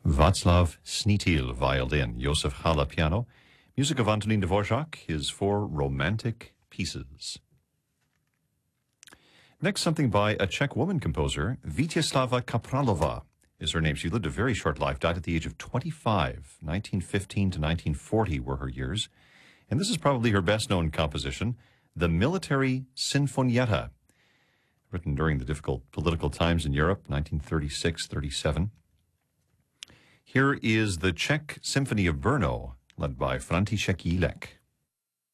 Václav Snitil, violin, Josef Hala, piano. Music of Antonín Dvorak, his four romantic pieces. Next, something by a Czech woman composer, Vítězslava Kapralova is her name. She lived a very short life, died at the age of 25. 1915 to 1940 were her years. And this is probably her best-known composition, the Military Sinfonietta, written during the difficult political times in Europe, 1936-37. Here is the Czech Symphony of Brno, led by František Jílek.